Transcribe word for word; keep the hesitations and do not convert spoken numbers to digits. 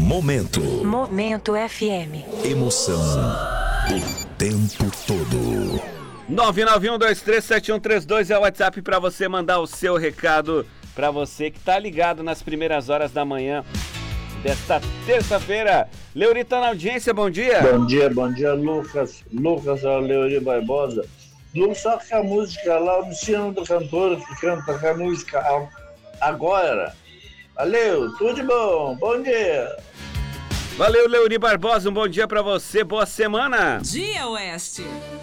Momento. Momento F M. Emoção o tempo todo. nove nove um dois três sete um três dois é o WhatsApp para você mandar o seu recado para você que tá ligado nas primeiras horas da manhã desta terça-feira. Leuri tá na audiência, bom dia. Bom dia, bom dia, Lucas. Lucas é o Leuri Barbosa. Lucas, só que a música lá, o destino do cantor que canta com a música agora. Valeu, tudo de bom, bom dia. Valeu, Leuri Barbosa, um bom dia para você, boa semana. Dia Oeste.